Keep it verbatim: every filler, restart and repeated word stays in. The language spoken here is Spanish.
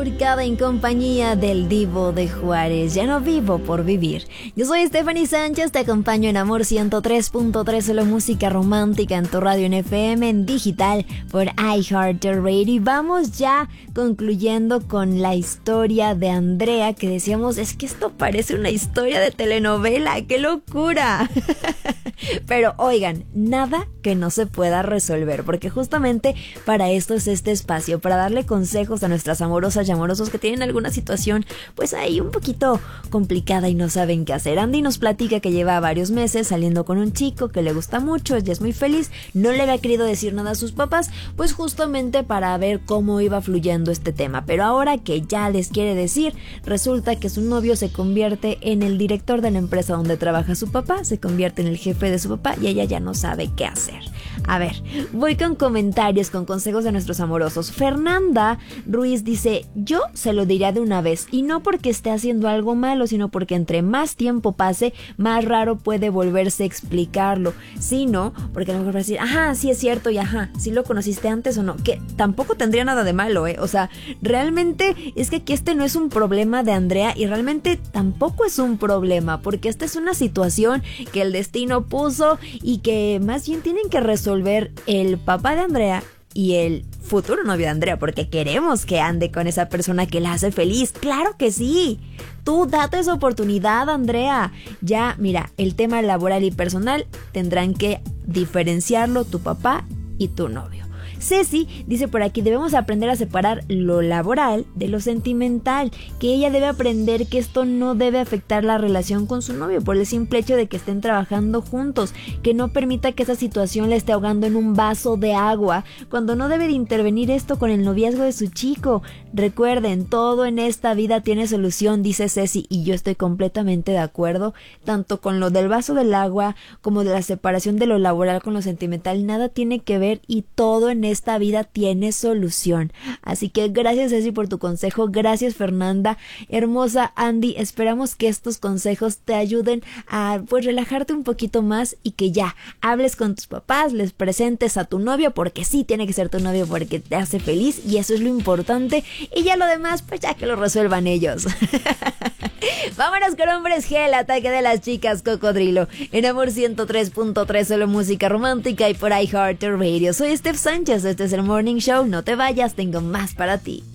bifurcada en compañía del Divo de Juárez. Ya no vivo por vivir. Yo soy Stephanie Sánchez, te acompaño en Amor ciento tres punto tres, solo música romántica en tu radio en F M, en digital por iHeartRadio. Y vamos ya concluyendo con la historia de Andrea, que decíamos, es que esto parece una historia de telenovela, ¡qué locura! Pero oigan, nada que no se pueda resolver, porque justamente para esto es este espacio, para darle consejos a nuestras amorosas y amorosos que tienen alguna situación pues ahí un poquito complicada y no saben qué hacer. Andy nos platica que lleva varios meses saliendo con un chico que le gusta mucho, ella es muy feliz, no le había querido decir nada a sus papás, pues justamente para ver cómo iba fluyendo este tema, pero ahora que ya les quiere decir, resulta que su novio se convierte en el director de la empresa donde trabaja su papá, se convierte en el jefe de su papá y ella ya no sabe qué hacer. A ver, voy con comentarios, con consejos de nuestros amorosos. Fernanda Ruiz dice, yo se lo diría de una vez, y no porque esté haciendo algo malo, sino porque entre más tiempo pase, más raro puede volverse a explicarlo, sino porque a lo mejor va a decir, ajá, sí es cierto, y ajá, sí lo conociste antes o no, que tampoco tendría nada de malo, eh, o sea, realmente es que aquí este no es un problema de Andrea, y realmente tampoco es un problema, porque esta es una situación que el destino puso, y que más bien tienen que resolver el papá de Andrea y el futuro novio de Andrea, porque queremos que ande con esa persona que la hace feliz. ¡Claro que sí! Tú date esa oportunidad, Andrea. Ya, mira, el tema laboral y personal tendrán que diferenciarlo tu papá y tu novio. Ceci dice por aquí, debemos aprender a separar lo laboral de lo sentimental, que ella debe aprender que esto no debe afectar la relación con su novio por el simple hecho de que estén trabajando juntos, que no permita que esa situación le esté ahogando en un vaso de agua, cuando no debe de intervenir esto con el noviazgo de su chico. Recuerden, todo en esta vida tiene solución, dice Ceci, y yo estoy completamente de acuerdo, tanto con lo del vaso del agua como de la separación de lo laboral con lo sentimental, nada tiene que ver y todo en esta vida tiene solución. Así que gracias, Ceci, por tu consejo, gracias, Fernanda, hermosa Andy, esperamos que estos consejos te ayuden a pues relajarte un poquito más y que ya hables con tus papás, les presentes a tu novio, porque sí tiene que ser tu novio porque te hace feliz y eso es lo importante, y ya lo demás pues ya que lo resuelvan ellos. Vámonos con Hombres G, el ataque de las chicas cocodrilo en Amor ciento tres punto tres, solo música romántica y por iHeartRadio. Soy Steph Sánchez, este es el Morning Show, no te vayas, tengo más para ti.